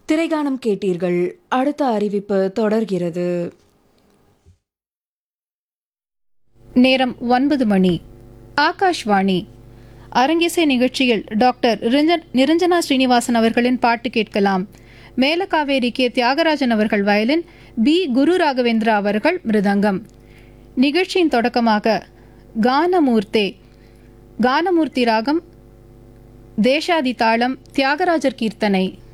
திரைகானம் கேட்டீர்கள். அடுத்த அறிவிப்பு தொடர்கிறது. நேரம் 9 மணி. ஆகாஷ்வாணி. அரங்கிசை நிகழ்ச்சியில் டாக்டர் நிரஞ்சனா ஸ்ரீனிவாசன் அவர்களின் பாட்டு கேட்கலாம். மேலகாவேரி கே தியாகராஜன் அவர்கள் வயலின், பி குரு ராகவேந்திரா அவர்கள் மிருதங்கம். நிகழ்ச்சியின் தொடக்கமாக கானமூர்த்தி ராகம், தேசாதி தாளம், தியாகராஜர் கீர்த்தனை.